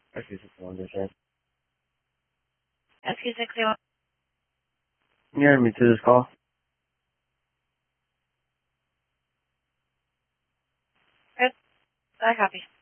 SQ61, this is. SQ61. Can you hear me to this call? Good. I copy.